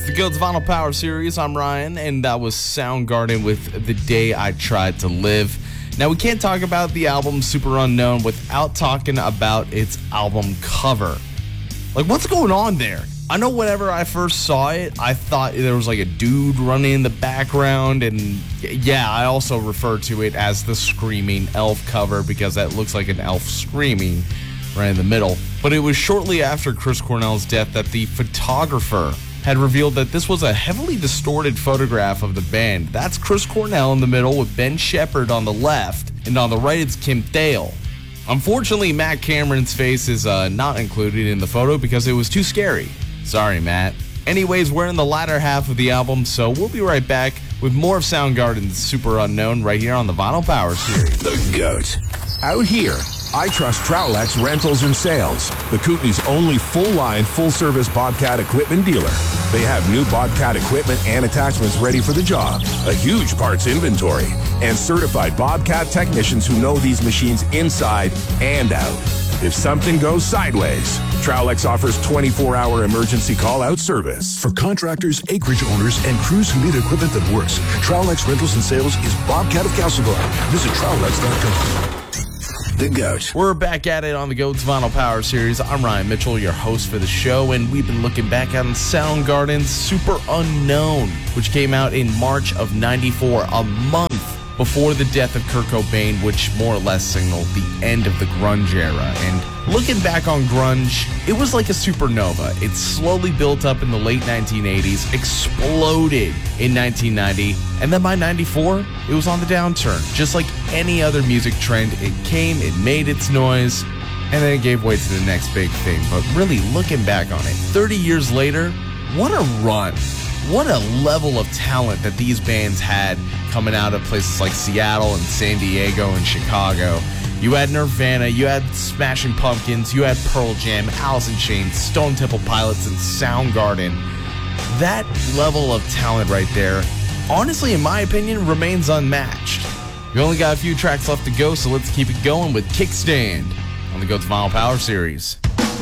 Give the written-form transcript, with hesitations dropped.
the Goats Vinyl Power Series. I'm Ryan, and that was Soundgarden with The Day I Tried to Live. Now, we can't talk about the album Super Unknown without talking about its album cover. Like, what's going on there? I know whenever I first saw it, I thought there was like a dude running in the background, and yeah, I also refer to it as the Screaming Elf cover because that looks like an elf screaming right in the middle. But it was shortly after Chris Cornell's death that the photographer had revealed that this was a heavily distorted photograph of the band. That's Chris Cornell in the middle with Ben Shepherd on the left, and on the right it's Kim Thale. Unfortunately, Matt Cameron's face is not included in the photo because it was too scary. Sorry, Matt. Anyways, we're in the latter half of the album, so we'll be right back with more of Soundgarden's Super Unknown right here on the Vinyl Power Series. The GOAT. Out here, I trust Trowlex Rentals and Sales, the Kootenai's only full-line, full-service Bobcat equipment dealer. They have new Bobcat equipment and attachments ready for the job, a huge parts inventory, and certified Bobcat technicians who know these machines inside and out. If something goes sideways, Trowlex offers 24-hour emergency call-out service. For contractors, acreage owners, and crews who need equipment that works, Trowlex Rentals and Sales is Bobcat of Castlegar. Visit Trowlex.com. The GOAT. We're back at it on the Goats Vinyl Power Series. I'm Ryan Mitchell, your host for the show, and we've been looking back on Soundgarden's Super Unknown, which came out in March of '94, a month before the death of Kurt Cobain, which more or less signaled the end of the grunge era. And looking back on grunge, it was like a supernova. It slowly built up in the late 1980s, exploded in 1990, and then by 94, it was on the downturn. Just like any other music trend, it came, it made its noise, and then it gave way to the next big thing. But really, looking back on it, 30 years later, what a run. What a level of talent that these bands had coming out of places like Seattle and San Diego and Chicago. You had Nirvana, you had Smashing Pumpkins, you had Pearl Jam, Alice in Chains, Stone Temple Pilots, and Soundgarden. That level of talent right there, honestly, in my opinion, remains unmatched. We only got a few tracks left to go, so let's keep it going with Kickstand on the Goats Vinyl Power Series.